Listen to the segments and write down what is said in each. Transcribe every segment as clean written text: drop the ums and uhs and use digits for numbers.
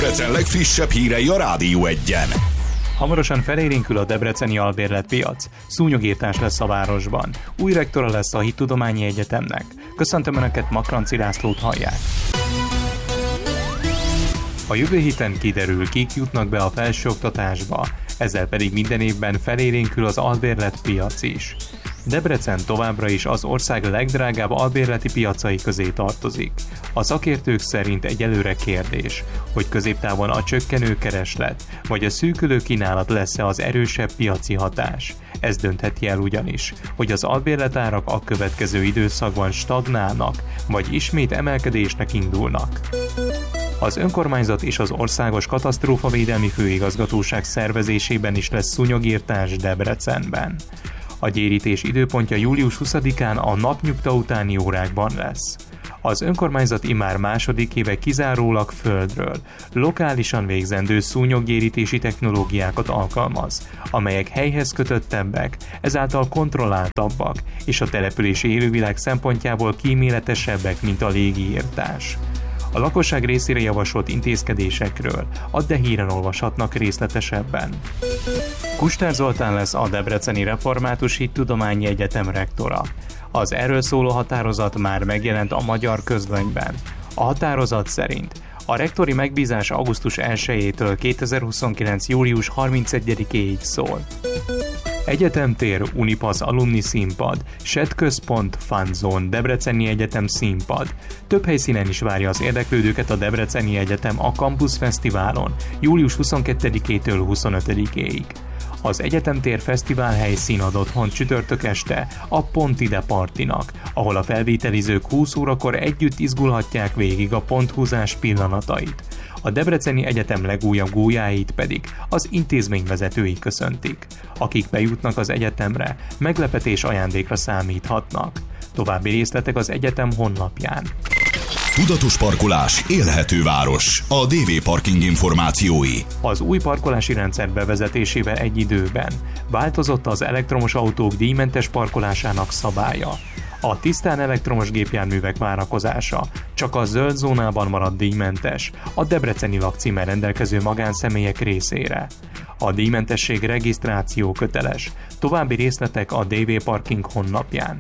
Debrecen legfrissebb hírei a Rádió Egyen. Hamarosan felélénkül a debreceni albérletpiac. Szúnyogírtás lesz a városban. Új rektora lesz a Hittudományi Egyetemnek. Köszöntöm Önöket, Makranci Lászlót hallják. A jövő héten kiderül, kik jutnak be a felsőoktatásba, ezzel pedig minden évben felélénkül az albérletpiac is. Debrecen továbbra is az ország legdrágább albérleti piacai közé tartozik. A szakértők szerint egyelőre kérdés, hogy középtávon a csökkenő kereslet vagy a szűkülő kínálat lesz-e az erősebb piaci hatás. Ez döntheti el ugyanis, hogy az albérletárak a következő időszakban stagnálnak, vagy ismét emelkedésnek indulnak. Az önkormányzat és az Országos Katasztrófavédelmi Főigazgatóság szervezésében is lesz szúnyogírtás Debrecenben. A gyérítés időpontja július 20-án a napnyugta utáni órákban lesz. Az önkormányzat immár második éve kizárólag földről, lokálisan végzendő szúnyoggyérítési technológiákat alkalmaz, amelyek helyhez kötöttebbek, ezáltal kontrolláltabbak, és a települési élővilág szempontjából kíméletesebbek, mint a légiírtás. A lakosság részére javasolt intézkedésekről a De Híren olvashatnak részletesebben. Kustár Zoltán lesz a Debreceni Református Hittudományi Egyetem rektora. Az erről szóló határozat már megjelent a Magyar Közlönyben. A határozat szerint a rektori megbízás augusztus 1-től 2029. július 31-éig szól. Egyetemtér, Unipasz alumni színpad, SET központ, Fanzone, Debreceni Egyetem színpad. Több helyszínen is várja az érdeklődőket a Debreceni Egyetem a Campus Fesztiválon, július 22-től 25-ig. Az Egyetemtér fesztivál helyszín ad otthont csütörtök este a Pontide Partinak, ahol a felvételizők 20 órakor együtt izgulhatják végig a ponthúzás pillanatait. A Debreceni Egyetem legújabb gólyáit pedig az intézményvezetői köszöntik. Akik bejutnak az egyetemre, meglepetés ajándékra számíthatnak. További részletek az egyetem honlapján. Tudatos parkolás, élhető város. A DV Parking információi. Az új parkolási rendszer bevezetésével egy időben változott az elektromos autók díjmentes parkolásának szabálya. A tisztán elektromos gépjárművek várakozása csak a zöld zónában marad díjmentes a debreceni lakcímmel rendelkező magánszemélyek részére. A díjmentesség regisztráció köteles. További részletek a DV Parking honlapján.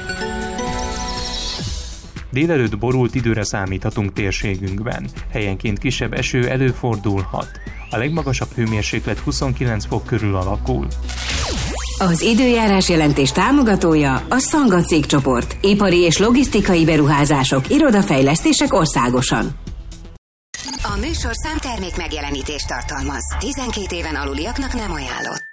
Délelőtt borult időre számíthatunk térségünkben. Helyenként kisebb eső előfordulhat. A legmagasabb hőmérséklet 29 fok körül alakul. Az időjárás jelentés támogatója a Szanga cégcsoport. Ipari és logisztikai beruházások, irodafejlesztések országosan. A műsorszám termék megjelenítést tartalmaz. 12 éven aluliaknak nem ajánlott.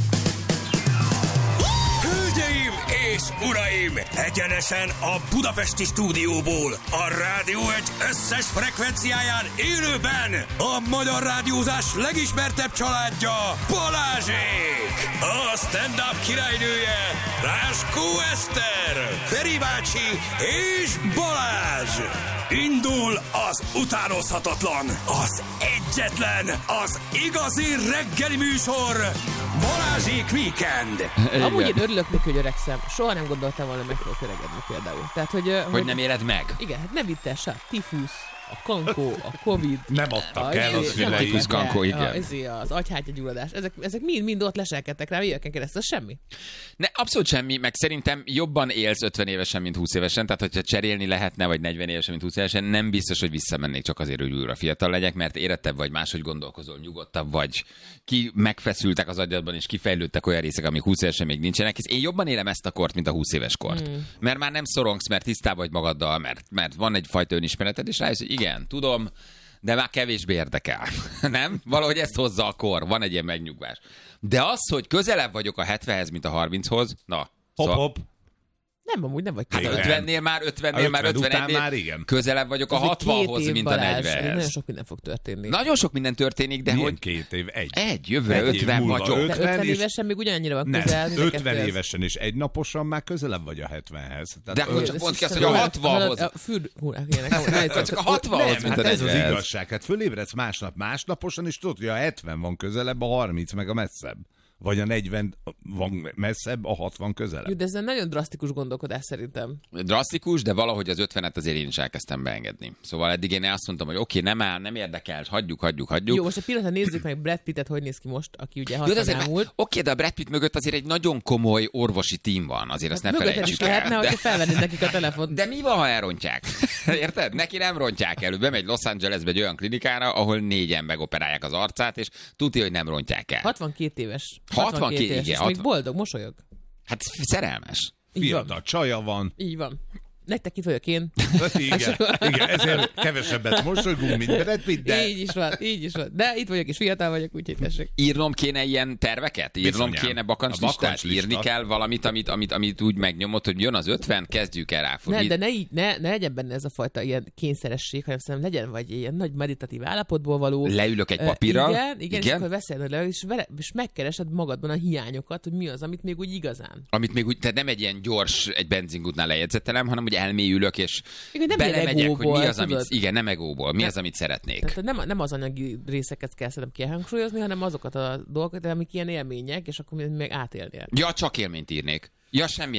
Hölgyeim és uraim! Egyenesen a budapesti stúdióból, a Rádió Egy összes frekvenciáján élőben a magyar rádiózás legismertebb családja, Balázsék! A stand-up királynője, Ráskó Eszter, Feri bácsi és Balázs! Indul az utánozhatatlan, az egyetlen, az igazi reggeli műsor, Balázsék Weekend! Amúgy én örülök neki, hogy öregszem. Soha nem gondoltam volna, meg fogok öregedni például. Tehát, hogy nem éled meg? Igen, hát ne vittel se. Tifusz, a kankó, a Covid. Nem adtak el az fülei. Tifusz, kankó, igen. Az agyhártyagyulladás. Ezek mind ott leselkedtek rá éveken keresztül. Semmi. Ne, abszolút semmi, meg szerintem jobban élsz 50 évesen, mint 20 évesen, tehát hogyha cserélni lehetne, vagy 40 évesen, mint 20 évesen, nem biztos, hogy visszamennék csak azért, hogy újra fiatal legyek, mert érettebb vagy, máshogy gondolkozol, nyugodtabb vagy, ki megfeszültek az agyadban, és kifejlődtek olyan részek, amik 20 évesen még nincsenek, és én jobban élem ezt a kort, mint a 20 éves kort. Mert már nem szorongsz, mert tisztában vagy magaddal, mert van egyfajta önismereted, és rájössz, hogy igen, tudom, de már kevésbé érdekel. Nem? Valahogy ezt hozza a kor, van egy ilyen megnyugvás. De az, hogy közelebb vagyok a 70-hez, mint a 30-hoz, na. Hopp. Nem, amúgy nem vagy Hát 50-nél már 51-nél már igen. Közelebb vagyok a 60-hoz, mint a 40-hez. Nagyon sok minden fog történni. Nagyon sok minden történik, de milyen hogy... 2 év? Jövőre 50 vagyok. 50 évesen még ugyanannyira van közel. Nem, 50 évesen és egynaposan már közelebb vagy a 70-hez. De akkor csak pont ki azt, hogy a 60-hoz. Csak a 60-hoz, mint a 40-hez. Ez az igazság. Hát fölébredsz másnaposan, és tudod, hogy a 70 van közelebb, a 30 meg a messzebb. Vagy a 40 van messzebb, a 60 közelebb? Jó, de ez egy nagyon drasztikus gondolkodás szerintem. Drasztikus, de valahogy az 50-et azért én is elkezdtem beengedni. Szóval eddig én azt mondtam, hogy oké, nem áll, nem érdekel, hagyjuk. Jó, most egy pillanatra nézzük meg Brad Pittet, hogy néz ki most, aki ugye 60 elmúlt. Oké, de a Brad Pitt mögött azért egy nagyon komoly orvosi tím van, azért azt ne felejtsük el. Lehetne, hogyha felvennéd nekik a telefont. De mi van, ha elrontják? Érted? Neki nem rontják el. Bemegy Los Angelesbe egy olyan klinikára, ahol 4-en megoperálják az arcát, és tudja, hogy nem rontják el. 62 éves. 62 éves. És még boldog, mosolyog. Hát szerelmes. Fiatal csaja van. Így van. Nektek itt vagyok én. Igen, ezért kevesebbet mosolygunk, mint Brad Pitt, de... Így is van. De itt vagyok, és fiatal vagyok, úgyhogy tessék. Írnom kéne ilyen terveket? Írnom kéne bakancslistát? Írni kell valamit, amit úgy megnyomod, hogy jön az 50, kezdjük el rá. De ne legyen benne ez a fajta ilyen kényszeresség, hanem szerintem legyen vagy ilyen nagy meditatív állapotból való. Leülök egy papírral. Igen. És akkor veszel le, és megkeresed magadban a hiányokat, hogy mi az, amit még úgy igazán. Amit még úgy, tehát nem egy ilyen gyors, egy benzinkútnál lejegyzetelem, hanem hogy elmélyülök, és igen, belemegyek, egóból, hogy mi az, amit... Igen, nem egóból. Mi az, amit szeretnék. Tehát nem az anyagi részeket kell szerintem kihangsúlyozni, hanem azokat a dolgokat, amik ilyen élmények, és akkor még átélnél. Ja, csak élményt írnék. Ja, semmi